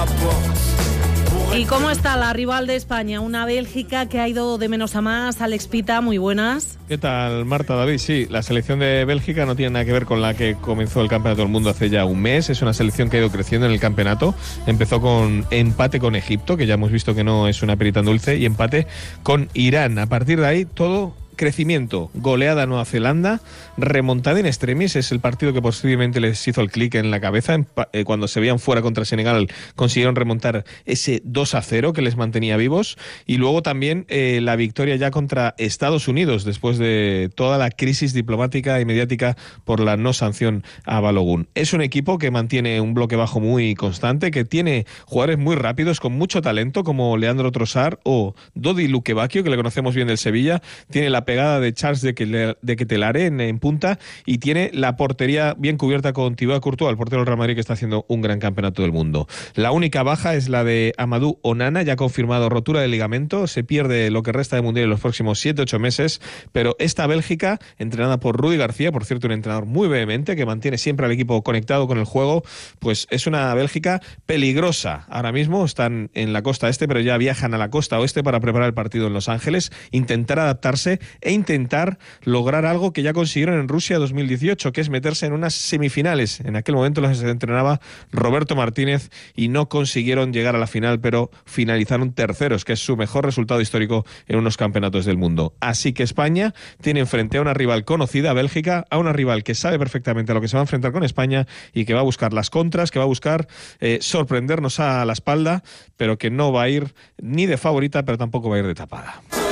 ¿Y cómo está la rival de España? Una Bélgica que ha ido de menos a más. Alex Pita, muy buenas. ¿Qué tal, Marta, David? Sí, la selección de Bélgica no tiene nada que ver con la que comenzó el Campeonato del Mundo hace ya un mes. Es una selección que ha ido creciendo en el campeonato. Empezó con empate con Egipto, que ya hemos visto que no es una perita dulce, y empate con Irán. A partir de ahí, todo crecimiento, goleada a Nueva Zelanda, remontada en extremis, es el partido que posiblemente les hizo el clic en la cabeza. Cuando se veían fuera contra Senegal consiguieron remontar ese 2-0 que les mantenía vivos, y luego también la victoria ya contra Estados Unidos después de toda la crisis diplomática y mediática por la no sanción a Balogun. Es un equipo que mantiene un bloque bajo muy constante, que tiene jugadores muy rápidos con mucho talento como Leandro Trossard o Dodi Lukebakio, que le conocemos bien del Sevilla. Tiene la pegada de Charles de Ketelaere en punta, y tiene la portería bien cubierta con Thibaut Courtois, el portero del Real Madrid, que está haciendo un gran campeonato del mundo. La única baja es la de Amadou Onana, ya confirmado rotura de ligamento, se pierde lo que resta de Mundial en los próximos 7-8 meses, pero esta Bélgica, entrenada por Rudi García, por cierto un entrenador muy vehemente, que mantiene siempre al equipo conectado con el juego, pues es una Bélgica peligrosa. Ahora mismo están en la costa este, pero ya viajan a la costa oeste para preparar el partido en Los Ángeles, intentar adaptarse e intentar lograr algo que ya consiguieron en Rusia 2018, que es meterse en unas semifinales. En aquel momento los entrenaba Roberto Martínez y no consiguieron llegar a la final, pero finalizaron terceros, que es su mejor resultado histórico en unos campeonatos del mundo. Así que España tiene enfrente a una rival conocida, Bélgica, a una rival que sabe perfectamente a lo que se va a enfrentar con España y que va a buscar las contras, que va a buscar sorprendernos a la espalda, pero que no va a ir ni de favorita, pero tampoco va a ir de tapada.